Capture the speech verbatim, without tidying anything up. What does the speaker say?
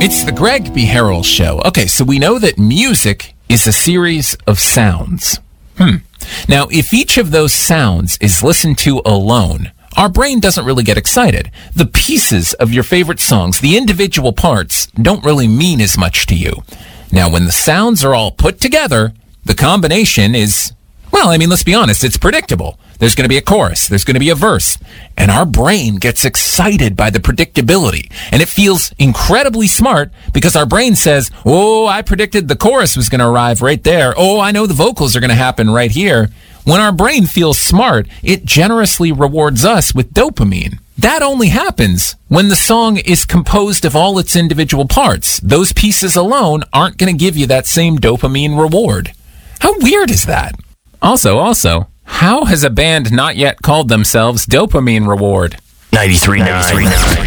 It's the Greg B. Harrell Show. Okay, so we know that music is a series of sounds. Hmm. Now, if each of those sounds is listened to alone, our brain doesn't really get excited. The pieces of your favorite songs, the individual parts, don't really mean as much to you. Now, when the sounds are all put together, the combination is, well, I mean, let's be honest, it's predictable. There's going to be a chorus, there's going to be a verse, and our brain gets excited by the predictability. And it feels incredibly smart because our brain says, oh, I predicted the chorus was going to arrive right there. Oh, I know the vocals are going to happen right here. When our brain feels smart, it generously rewards us with dopamine. That only happens when the song is composed of all its individual parts. Those pieces alone aren't going to give you that same dopamine reward. How weird is that? Also, also, how has a band not yet called themselves Dopamine Reward? ninety-three point nine